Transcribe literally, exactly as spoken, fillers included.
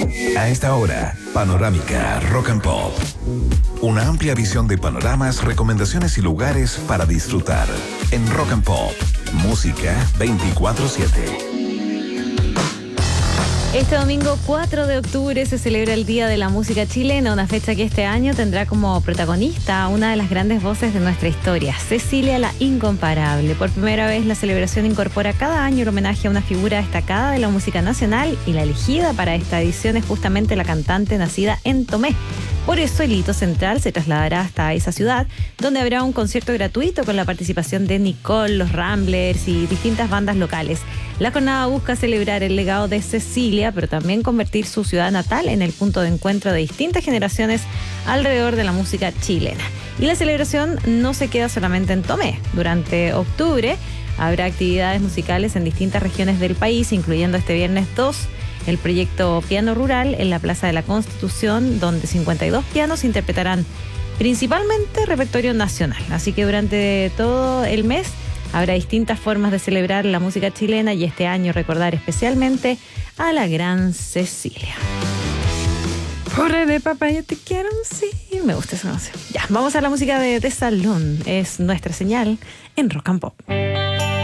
A esta hora, Panorámica Rock and Pop. Una amplia visión de panoramas, recomendaciones y lugares para disfrutar. En Rock and Pop, música veinticuatro siete. Este domingo cuatro de octubre se celebra el Día de la Música Chilena, una fecha que este año tendrá como protagonista a una de las grandes voces de nuestra historia, Cecilia la Incomparable. Por primera vez la celebración incorpora cada año el homenaje a una figura destacada de la música nacional y la elegida para esta edición es justamente la cantante nacida en Tomé. Por eso el hito central se trasladará hasta esa ciudad, donde habrá un concierto gratuito con la participación de Nicole, los Ramblers y distintas bandas locales. La jornada busca celebrar el legado de Cecilia, pero también convertir su ciudad natal en el punto de encuentro de distintas generaciones alrededor de la música chilena. Y la celebración no se queda solamente en Tomé. Durante octubre habrá actividades musicales en distintas regiones del país, incluyendo este viernes dos, el proyecto Piano Rural en la Plaza de la Constitución, donde cincuenta y dos pianos interpretarán principalmente repertorio nacional. Así que durante todo el mes habrá distintas formas de celebrar la música chilena y este año recordar especialmente a la gran Cecilia. Pobre de papá, yo te quiero, sí. Me gusta esa canción. Ya, vamos a la música de, de salón. Es nuestra señal en Rock and Pop.